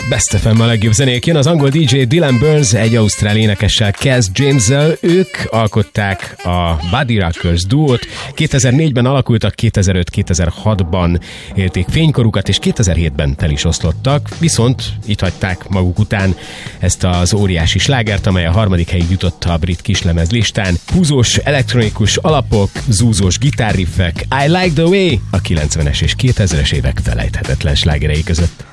Best FM a legjobb zenék. Jön az angol DJ Dylan Burns egy ausztrál énekessel, Cass James-zel. Ők alkották a Buddy Rockers duót. 2004-ben alakultak, 2005-2006-ban élték fénykorukat, és 2007-ben el is oszlottak. Viszont itt hagyták maguk után ezt az óriási slágert, amely a 3. helyig jutott a brit kislemez listán. Húzós elektronikus alapok, zúzós gitárriffek, I Like The Way a 90-es és 2000-es évek felejthetetlen slágerei között.